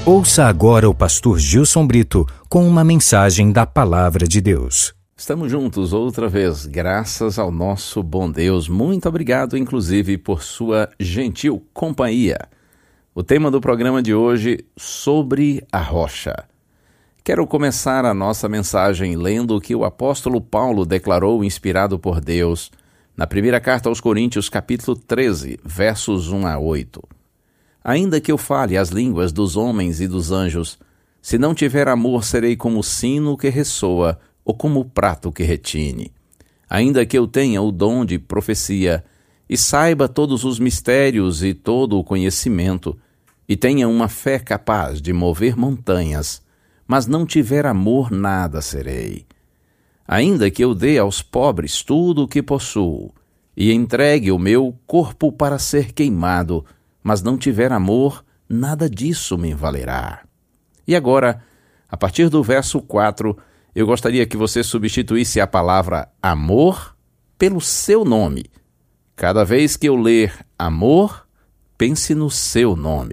Ouça agora o pastor Gilson Brito com uma mensagem da Palavra de Deus. Estamos juntos outra vez, graças ao nosso bom Deus. Muito obrigado, inclusive, por sua gentil companhia. O tema do programa de hoje, sobre a rocha. Quero começar a nossa mensagem lendo o que o apóstolo Paulo declarou, inspirado por Deus, na primeira carta aos Coríntios, capítulo 13, versos 1 a 8. Ainda que eu fale as línguas dos homens e dos anjos, se não tiver amor, serei como o sino que ressoa ou como o prato que retine. Ainda que eu tenha o dom de profecia e saiba todos os mistérios e todo o conhecimento, e tenha uma fé capaz de mover montanhas, mas não tiver amor, nada serei. Ainda que eu dê aos pobres tudo o que possuo, e entregue o meu corpo para ser queimado, mas não tiver amor, nada disso me valerá. E agora, a partir do verso 4, eu gostaria que você substituísse a palavra amor pelo seu nome. Cada vez que eu ler amor, pense no seu nome.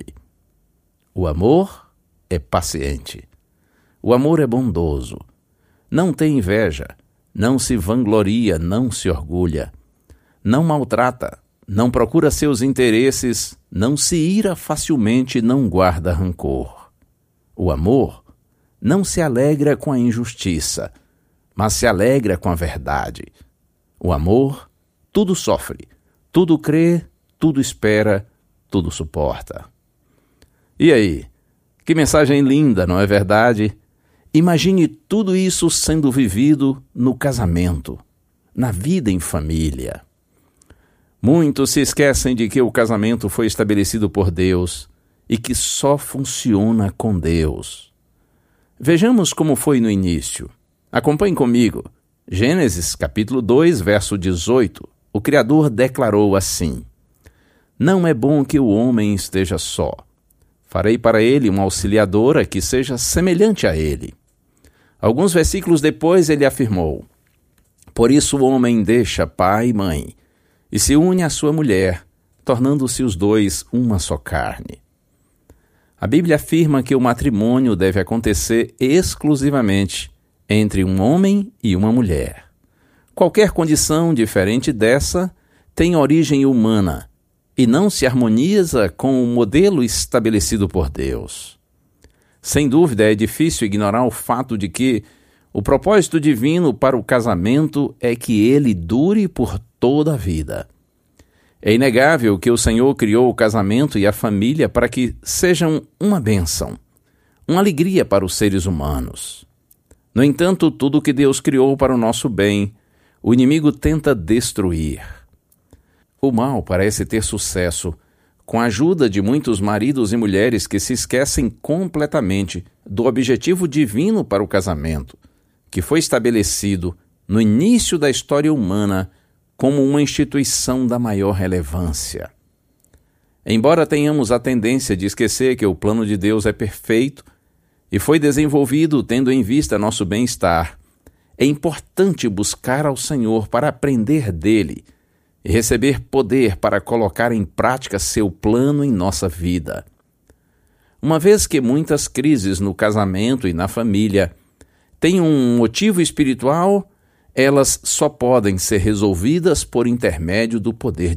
O amor é paciente. O amor é bondoso. Não tem inveja, não se vangloria, não se orgulha. Não maltrata, não procura seus interesses, não se ira facilmente, não guarda rancor. O amor não se alegra com a injustiça, mas se alegra com a verdade. O amor tudo sofre, tudo crê, tudo espera, tudo suporta. E aí, que mensagem linda, não é verdade? Imagine tudo isso sendo vivido no casamento, na vida em família. Muitos se esquecem de que o casamento foi estabelecido por Deus e que só funciona com Deus. Vejamos como foi no início. Acompanhe comigo. Gênesis capítulo 2, verso 18. O Criador declarou assim: Não é bom que o homem esteja só. Farei para ele uma auxiliadora que seja semelhante a ele. Alguns versículos depois ele afirmou: Por isso o homem deixa pai e mãe e se une à sua mulher, tornando-se os dois uma só carne. A Bíblia afirma que o matrimônio deve acontecer exclusivamente entre um homem e uma mulher. Qualquer condição diferente dessa tem origem humana e não se harmoniza com o modelo estabelecido por Deus. Sem dúvida, é difícil ignorar o fato de que o propósito divino para o casamento é que ele dure por toda a vida. É inegável que o Senhor criou o casamento e a família para que sejam uma bênção, uma alegria para os seres humanos. No entanto, tudo que Deus criou para o nosso bem, o inimigo tenta destruir. O mal parece ter sucesso com a ajuda de muitos maridos e mulheres que se esquecem completamente do objetivo divino para o casamento, que foi estabelecido no início da história humana como uma instituição da maior relevância. Embora tenhamos a tendência de esquecer que o plano de Deus é perfeito e foi desenvolvido tendo em vista nosso bem-estar, é importante buscar ao Senhor para aprender dele e receber poder para colocar em prática seu plano em nossa vida. Uma vez que muitas crises no casamento e na família têm um motivo espiritual, elas só podem ser resolvidas por intermédio do poder